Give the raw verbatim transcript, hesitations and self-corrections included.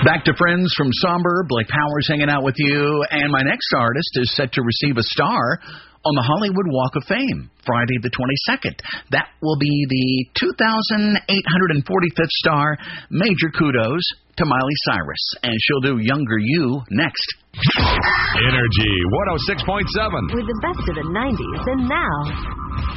Back to Friends from Somber. Blake Powers hanging out with you. And my next artist is set to receive a star on the Hollywood Walk of Fame, Friday the twenty-second. That will be the two thousand eight hundred forty-fifth star. Major kudos to Miley Cyrus. And she'll do Younger You next. Energy one oh six point seven. With the best of the nineties and now.